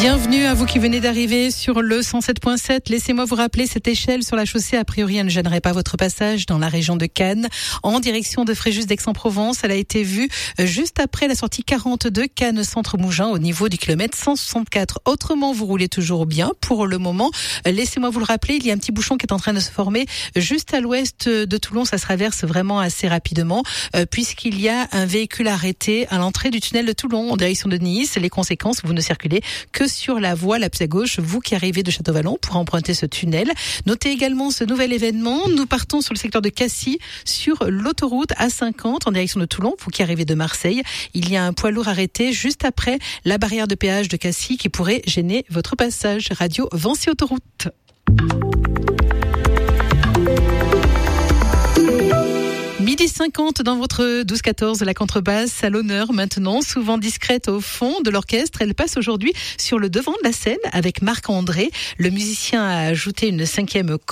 Bienvenue à vous qui venez d'arriver sur le 107.7. Laissez-moi vous rappeler cette échelle sur la chaussée. A priori, elle ne gênerait pas votre passage dans la région de Cannes. En direction de Fréjus d'Aix-en-Provence, elle a été vue juste après la sortie 42 Cannes Centre-Mougins au niveau du kilomètre 164. Autrement, vous roulez toujours bien pour le moment. Laissez-moi vous le rappeler, il y a un petit bouchon qui est en train de se former juste à l'ouest de Toulon. Ça se traverse vraiment assez rapidement puisqu'il y a un véhicule arrêté à l'entrée du tunnel de Toulon en direction de Nice. Les conséquences, vous ne circulez que sur la voie la plus à gauche, vous qui arrivez de Château-Vallon pour emprunter ce tunnel. Notez également ce nouvel événement. Nous partons sur le secteur de Cassis sur l'autoroute A50 en direction de Toulon. Vous qui arrivez de Marseille, il y a un poids lourd arrêté juste après la barrière de péage de Cassis qui pourrait gêner votre passage. Radio Vinci Autoroute. Midi 50 dans votre 12-14, la contrebasse à l'honneur maintenant, souvent discrète au fond de l'orchestre. Elle passe aujourd'hui sur le devant de la scène avec Marc-André. Le musicien a ajouté une 5e